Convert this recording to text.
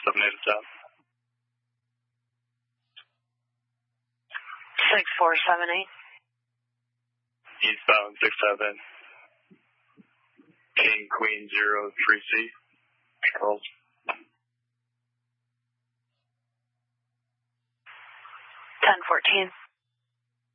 6478 south. 6478. Eastbound 67. King Queen 03C. Controls. 1014.